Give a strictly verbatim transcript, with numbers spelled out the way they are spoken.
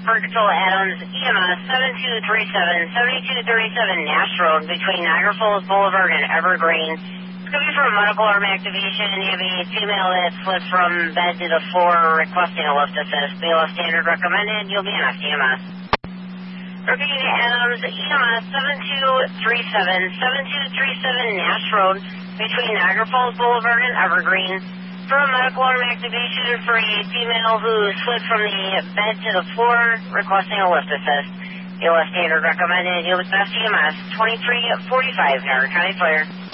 Park Control Adams, E M S seven two three seven, seven two three seven Nash Road between Niagara Falls Boulevard and Evergreen. It's going to be for a medical arm activation. You have a female that slipped from bed to the floor requesting a lift assist. B L S standard recommended. You'll be in F C M S. Repeating Adams, E M S seven two three seven, seven two three seven Nash Road between Niagara Falls Boulevard and Evergreen. For a medical arm activation for a female who slipped from the bed to the floor requesting a lift assist. B L S standard recommended. You'll be F C M S twenty-three forty-five, Niagara County Fire.